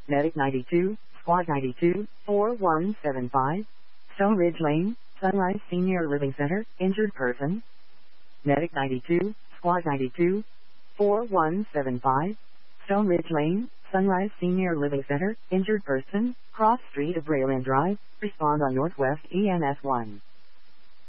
Medic 92, Squad 92, 4175. Stone Ridge Lane, Sunrise Senior Living Center, injured person. Medic 92, Squad 92, 4175. Stone Ridge Lane, Sunrise Senior Living Center, injured person, cross street of Braylon Drive, respond on Northwest EMS 1.